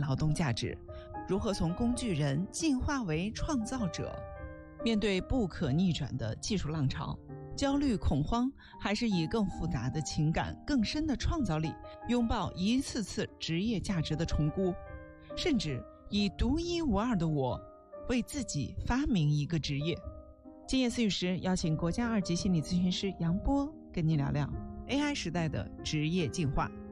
劳动价值？如何从工具人进化为创造者？面对不可逆转的技术浪潮，焦虑恐慌，还是以更复杂的情感、更深的创造力，拥抱一次次职业价值的重估，甚至以独一无二的我，为自己发明一个职业。今夜思语时，邀请国家2级心理咨询师杨波跟您聊聊 AI 时代的职业进化。